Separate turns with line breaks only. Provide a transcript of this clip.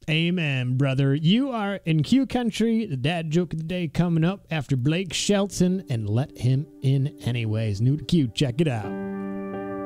Amen, brother. You are in Q Country. The dad joke of the day coming up after Blake Shelton and Let Him In Anyways. New to Q. Check it out.